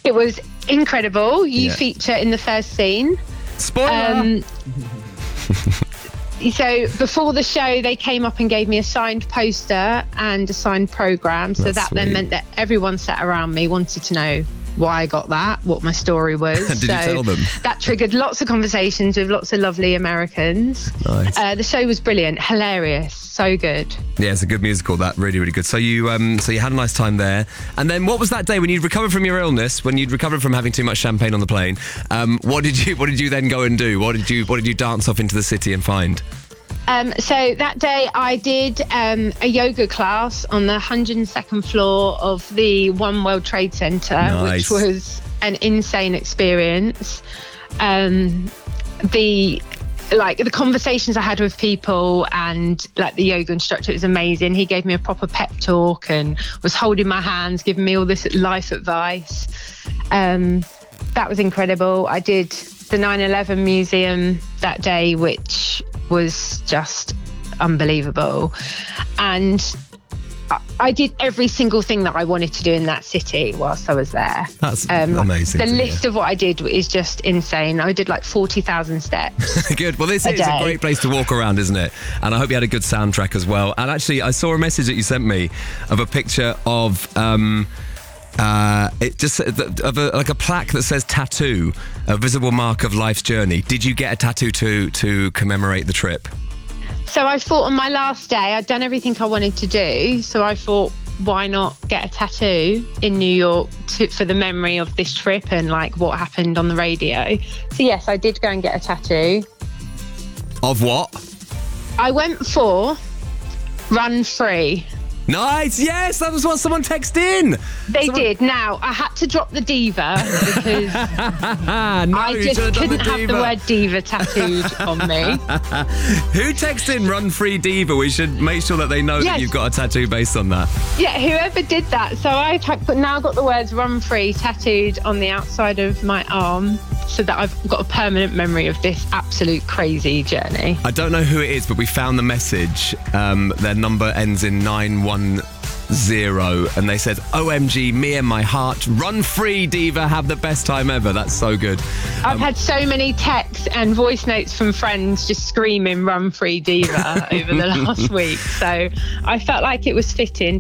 It was incredible. You feature in the first scene. Spoiler! So before the show, they came up and gave me a signed poster and a signed programme. So that then meant that everyone sat around me wanted to know why I got that, what my story was. Did you tell them? That triggered lots of conversations with lots of lovely Americans. Nice. The show was brilliant, hilarious, so good. Yeah, it's a good musical, that. Really, really good. So you had a nice time there. And then what was that day when you'd recovered from your illness, when you'd recovered from having too much champagne on the plane? What did you then go and do? What did you dance off into the city and find? So that day I did a yoga class on the 102nd floor of the One World Trade Center, which was an insane experience. The conversations I had with people and like the yoga instructor was amazing. He gave me a proper pep talk and was holding my hands, giving me all this life advice. That was incredible. I did the 9/11 museum that day, which was just unbelievable. And I did every single thing that I wanted to do in that city whilst I was there. That's amazing. The list of what I did is just insane. I did like 40,000 steps. Good. Well, this is a great place to walk around, isn't it? And I hope you had a good soundtrack as well. And actually, I saw a message that you sent me of a picture of it just like a plaque that says tattoo, a visible mark of life's journey. Did you get a tattoo to commemorate the trip? So I thought on my last day, I'd done everything I wanted to do. So I thought, why not get a tattoo in New York for the memory of this trip and like what happened on the radio. So yes, I did go and get a tattoo. Of what? I went for Run Free. Nice, yes, that was what someone texted in. They did. Now, I had to drop the diva because I just couldn't have the word diva tattooed on me. Who texted in Run Free Diva? We should make sure that they know that you've got a tattoo based on that. Yeah, whoever did that. So I've now got the words Run Free tattooed on the outside of my arm so that I've got a permanent memory of this absolute crazy journey. I don't know who it is, but we found the message. Their number ends in 910 and they said, OMG, me and my heart, run free, diva, have the best time ever. That's so good. I've had so many texts and voice notes from friends just screaming run free, diva over the last week. So I felt like it was fitting.